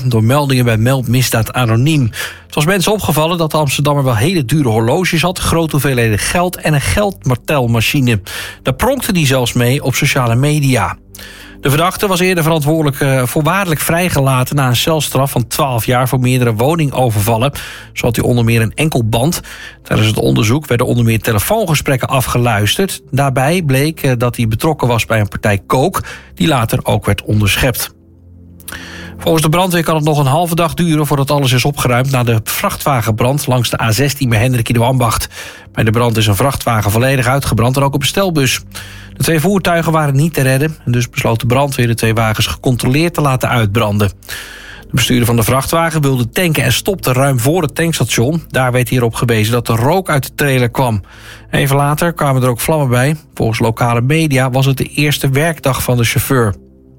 door meldingen bij Meldmisdaad Anoniem. Het was mensen opgevallen dat de Amsterdammer wel hele dure horloges had, grote hoeveelheden geld en een geldtelmachine. Daar pronkte hij zelfs mee op sociale media. De verdachte was eerder verantwoordelijk voorwaardelijk vrijgelaten na een celstraf van 12 jaar voor meerdere woningovervallen. Zo had hij onder meer een enkelband. Tijdens het onderzoek werden onder meer telefoongesprekken afgeluisterd. Daarbij bleek dat hij betrokken was bij een partij coke, die later ook werd onderschept. Volgens de brandweer kan het nog een halve dag duren voordat alles is opgeruimd na de vrachtwagenbrand langs de A16 bij Hendrik Ido Ambacht. Bij de brand is een vrachtwagen volledig uitgebrand en ook een bestelbus. De 2 voertuigen waren niet te redden en dus besloot de brandweer de 2 wagens gecontroleerd te laten uitbranden. De bestuurder van de vrachtwagen wilde tanken en stopte ruim voor het tankstation. Daar werd hierop gewezen dat er rook uit de trailer kwam. Even later kwamen er ook vlammen bij. Volgens lokale media was het de eerste werkdag van de chauffeur.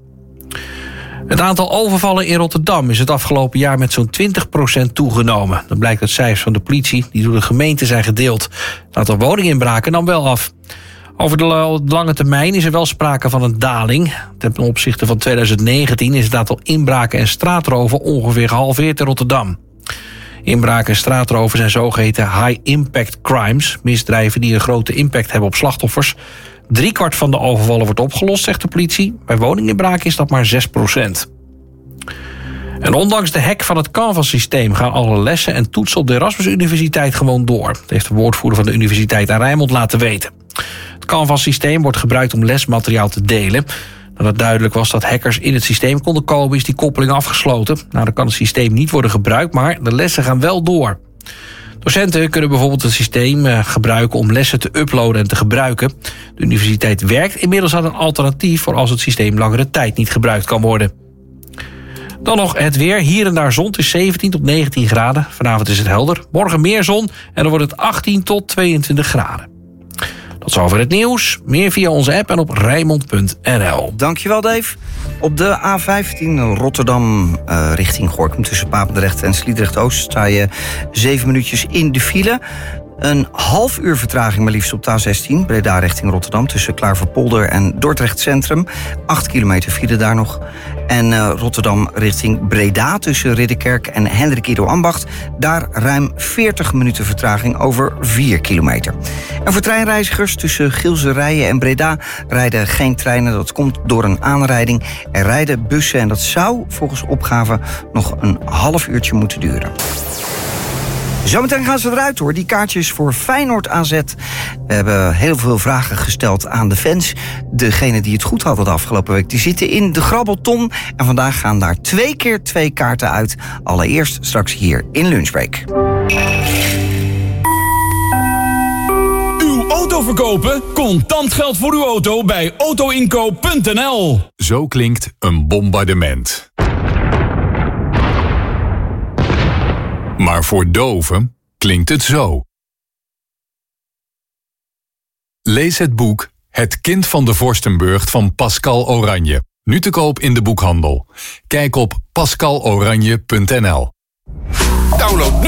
Het aantal overvallen in Rotterdam is het afgelopen jaar met zo'n 20% toegenomen. Dat blijkt uit cijfers van de politie die door de gemeente zijn gedeeld. Het aantal woninginbraken nam wel af. Over de lange termijn is er wel sprake van een daling. Ten opzichte van 2019 is het aantal inbraken en straatroven ongeveer gehalveerd in Rotterdam. Inbraken en straatroven zijn zogeheten high-impact crimes. Misdrijven die een grote impact hebben op slachtoffers. 3/4 van de overvallen wordt opgelost, zegt de politie. Bij woninginbraken is dat maar 6%. En ondanks de hack van het Canvas-systeem gaan alle lessen en toetsen op de Erasmus Universiteit gewoon door. Dat heeft de woordvoerder van de Universiteit aan Rijnmond laten weten. Het Canvas-systeem wordt gebruikt om lesmateriaal te delen. Nadat duidelijk was dat hackers in het systeem konden komen, is die koppeling afgesloten. Nou, dan kan het systeem niet worden gebruikt, maar de lessen gaan wel door. Docenten kunnen bijvoorbeeld het systeem gebruiken om lessen te uploaden en te gebruiken. De universiteit werkt inmiddels aan een alternatief voor als het systeem langere tijd niet gebruikt kan worden. Dan nog het weer. Hier en daar zon. Het is 17 tot 19 graden. Vanavond is het helder. Morgen meer zon en dan wordt het 18 tot 22 graden. Tot zover het nieuws. Meer via onze app en op Rijnmond.nl. Dankjewel, Dave. Op de A15 Rotterdam richting Gorinchem tussen Papendrecht en Sliedrecht-Oost sta je 7 minuutjes in de file. Een half uur vertraging maar liefst op de A16 Breda richting Rotterdam tussen Klaverpolder en Dordrecht Centrum. 8 kilometer file daar nog. En Rotterdam richting Breda tussen Ridderkerk en Hendrik Ido Ambacht. Daar ruim 40 minuten vertraging over 4 kilometer. En voor treinreizigers tussen Gilserijen en Breda rijden geen treinen. Dat komt door een aanrijding. Er rijden bussen en dat zou volgens opgave nog een half uurtje moeten duren. Zometeen gaan ze eruit hoor, die kaartjes voor Feyenoord AZ. We hebben heel veel vragen gesteld aan de fans. Degene die het goed hadden de afgelopen week, die zitten in de Grabbelton. En vandaag gaan daar 2 keer 2 kaarten uit. Allereerst straks hier in Lunchbreak. Uw auto verkopen? Contant geld voor uw auto bij autoinkoop.nl. Zo klinkt een bombardement. Maar voor doven klinkt het zo. Lees het boek Het kind van de Vorstenburg van Pascal Oranje. Nu te koop in de boekhandel. Kijk op pascaloranje.nl. Download nu